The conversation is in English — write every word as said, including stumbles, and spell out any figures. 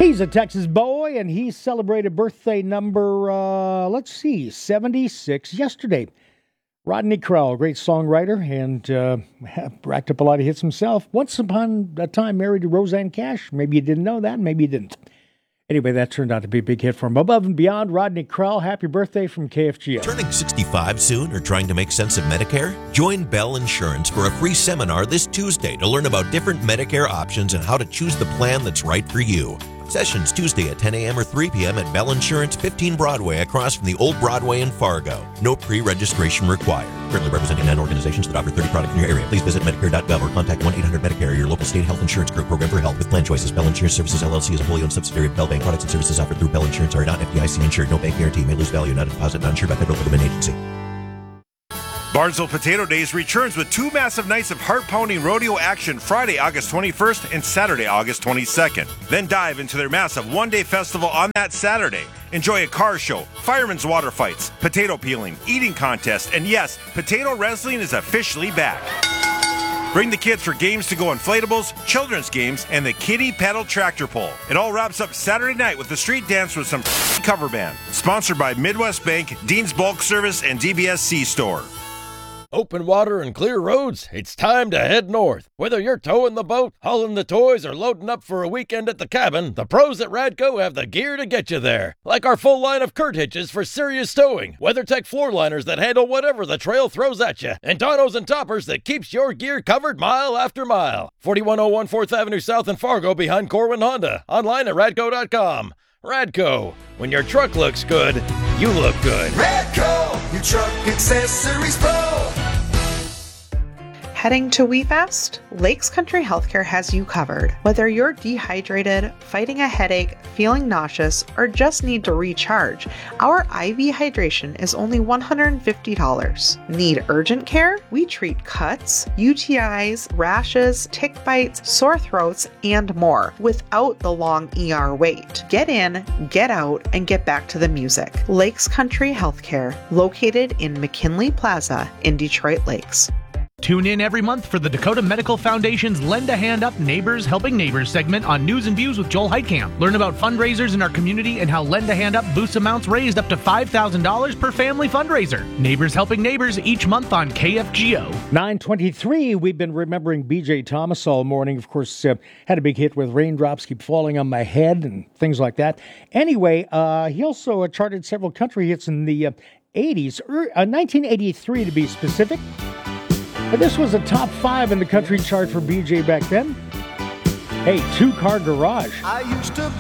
He's a Texas boy, and he celebrated birthday number, uh, let's see, seventy-six yesterday. Rodney Crowell, great songwriter, and uh, racked up a lot of hits himself. Once upon a time married to Roseanne Cash. Maybe you didn't know that, maybe you didn't. Anyway, that turned out to be a big hit for him. Above and Beyond, Rodney Crowell, happy birthday from K F G O. Turning sixty-five soon or trying to make sense of Medicare? Join Bell Insurance for a free seminar this Tuesday to learn about different Medicare options and how to choose the plan that's right for you. Sessions Tuesday at ten a.m. or three p.m. at Bell Insurance, fifteen Broadway, across from the Old Broadway in Fargo. No pre-registration required. Currently representing nine organizations that offer thirty products in your area. Please visit Medicare dot gov or contact one eight hundred Medicare or your local state health insurance group program for help with plan choices. Bell Insurance Services, L L C is a wholly owned subsidiary of Bell Bank. Products and services offered through Bell Insurance are not F D I C insured. No bank guarantee. May lose value. Not a deposit. Not insured by federal government agency. Barnesville Potato Days returns with two massive nights of heart-pounding rodeo action Friday, August twenty-first and Saturday, August twenty-second. Then dive into their massive one-day festival on that Saturday. Enjoy a car show, firemen's water fights, potato peeling, eating contest, and yes, potato wrestling is officially back. Bring the kids for games to go inflatables, children's games, and the kiddie pedal tractor pull. It all wraps up Saturday night with the street dance with some cover band. Sponsored by Midwest Bank, Dean's Bulk Service, and D B S C Store. Open water and clear roads, it's time to head north. Whether you're towing the boat, hauling the toys, or loading up for a weekend at the cabin, the pros at Radco have the gear to get you there. Like our full line of Kurt hitches for serious towing, WeatherTech floor liners that handle whatever the trail throws at you, and tonneaus and toppers that keeps your gear covered mile after mile. forty-one oh one fourth Avenue South in Fargo behind Corwin Honda. Online at radco dot com. Radco, when your truck looks good, you look good. Radco, your truck accessories pro. Heading to WeFast? Lakes Country Healthcare has you covered. Whether you're dehydrated, fighting a headache, feeling nauseous, or just need to recharge, our I V hydration is only one hundred fifty dollars. Need urgent care? We treat cuts, U T Is, rashes, tick bites, sore throats, and more without the long E R wait. Get in, get out, and get back to the music. Lakes Country Healthcare, located in McKinley Plaza in Detroit Lakes. Tune in every month for the Dakota Medical Foundation's Lend a Hand Up Neighbors Helping Neighbors segment on News and Views with Joel Heitkamp. Learn about fundraisers in our community and how Lend a Hand Up boosts amounts raised up to five thousand dollars per family fundraiser. Neighbors Helping Neighbors each month on K F G O. nine twenty-three, we've been remembering B J Thomas all morning. Of course, uh, had a big hit with Raindrops Keep Falling on My Head and things like that. Anyway, uh, he also uh, charted several country hits in the uh, eighties, er, uh, nineteen eighty-three to be specific. But this was a top five in the country chart for B J back then. Hey, Two Car Garage. I used to